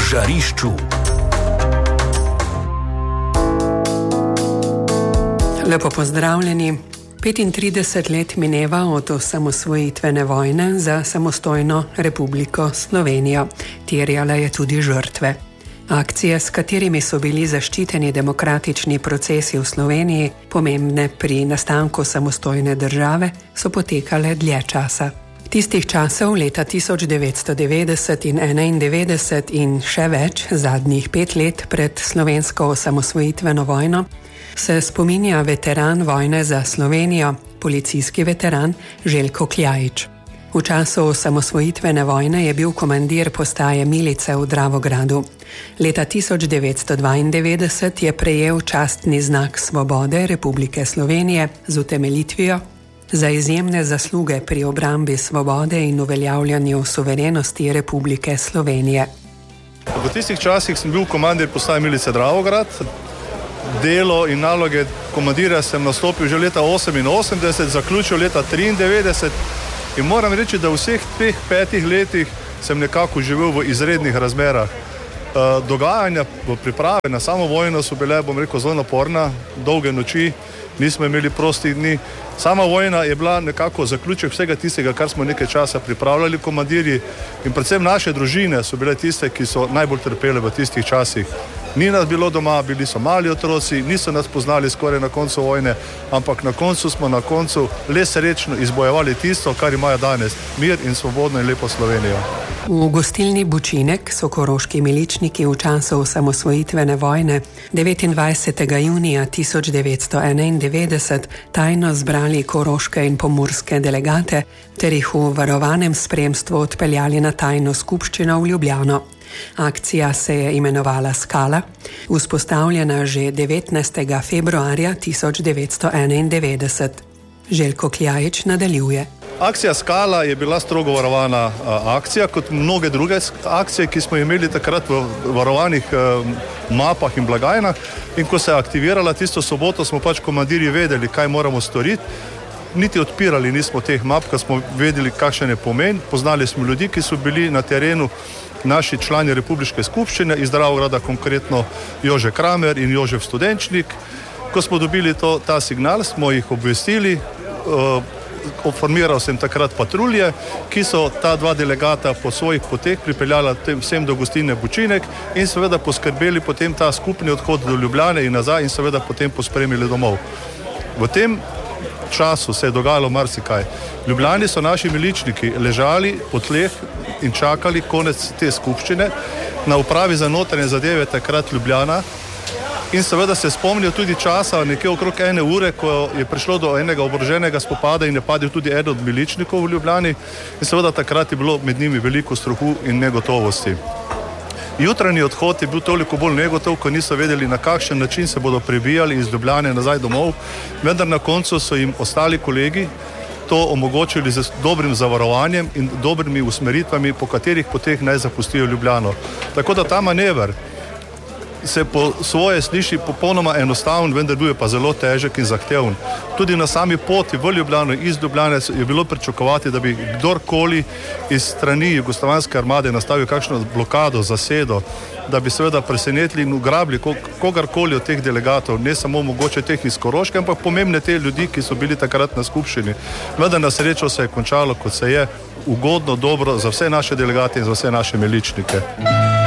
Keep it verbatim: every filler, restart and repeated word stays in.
žarišču. Lepo pozdravljeni. petintrideset let mineva od osamosvojitvene vojne za samostojno Republiko Slovenijo. Terjala je tudi žrtve. Akcije, s katerimi so bili zaščiteni demokratični procesi v Sloveniji, pomembne pri nastanku samostojne države, so potekale dlje časa. Tistih časov leta tisoč devetsto devetdeset in enaindevetdeset in še več zadnjih pet let pred slovensko osamosvojitveno vojno se spominja veteran vojne za Slovenijo, policijski veteran Željko Kljajić. V času osamosvojitvene vojne je bil komandir postaje milice v Dravogradu. Leta tisoč devetsto dvaindevetdeset je prejel častni znak svobode Republike Slovenije z utemeljitvijo za izjemne zasluge pri obrambi svobode in uveljavljanju suverenosti Republike Slovenije. V tistih časih sem bil komandir postaje milice Dravograd. Delo in naloge komandirja sem nastopil že leta oseminosemdeset, zaključil leta triindevetdeset in moram reči, da v vseh teh petih letih sem nekako živel v izrednih razmerah. E, dogajanja v pripravi na samo vojno so bile, bom rekel, zelo naporna, dolge noči, nismo imeli prostih dni. Sama vojna je bila nekako zaključek vsega tistega, kar smo nekaj časa pripravljali komandirji, in predvsem naše družine so bile tiste, ki so najbolj trpele v tistih časih. Ni nas bilo doma, bili so mali otroci, niso nas poznali skoraj na koncu vojne, ampak na koncu smo na koncu le srečno izbojevali tisto, kar imajo danes, mir in svobodno in lepo Slovenijo. V gostilni Bučinek so koroški miličniki v času osamosvojitvene vojne devetindvajsetega junija tisoč devetsto enaindevetdeset tajno zbrali koroške in pomurske delegate ter jih v varovanem spremstvu odpeljali na tajno skupščino v Ljubljano. Akcija se je imenovala Skala, vzpostavljena že devetnajstega februarja tisoč devetsto enaindevetdeset. Željko Kljajić nadaljuje. Akcija Skala je bila strogo varovana a, akcija, kot mnoge druge akcije, ki smo imeli takrat v varovanih a, mapah in blagajnah, in ko se je aktivirala tisto soboto, smo pač komandirji vedeli, kaj moramo storiti. Niti odpirali nismo teh map, ko smo vedeli, kakšen je pomen. Poznali smo ljudi, ki so bili na terenu, naši člani Republiške skupščine iz Dravograda, konkretno Jože Kramer in Jožef Studenčnik. Ko smo dobili to, ta signal, smo jih obvestili, uh, formiral sem takrat patrulje, ki so ta dva delegata po svojih poteh pripeljala tem, vsem do gostilne Bučinek in seveda poskrbeli potem ta skupni odhod do Ljubljane in nazaj in seveda potem pospremili domov. V tem času se je dogajalo marsikaj. V Ljubljani so naši miličniki ležali po tleh in čakali konec te skupščine na upravi za notranje zadeve takrat Ljubljana in seveda se spomnijo tudi časa nekje okrog ene ure, ko je prišlo do enega oboroženega spopada in je padel tudi eden od miličnikov v Ljubljani in seveda takrat je bilo med njimi veliko strahu in negotovosti. Jutranji odhod je bil toliko bolj negotov, ko niso vedeli, na kakšen način se bodo prebijali iz Ljubljane nazaj domov, vendar na koncu so jim ostali kolegi to omogočili z dobrim zavarovanjem in dobrimi usmeritvami, po katerih poteh naj zapustijo Ljubljano. Tako da ta manever se po svoje sliši popolnoma enostaven, vendar bil je pa zelo težek in zahteven. Tudi na sami poti v Ljubljano iz Ljubljane je bilo pričakovati, da bi kdorkoli iz strani jugoslovanske armade nastavil kakšno blokado, zasedo, da bi seveda presenetili in ugrabili kogarkoli od teh delegatov, ne samo mogoče teh iz Koroške, ampak pomembne te ljudi, ki so bili takrat na skupščini. Vendar na srečo se je končalo, kot se je, ugodno, dobro za vse naše delegate in za vse naše miličnike.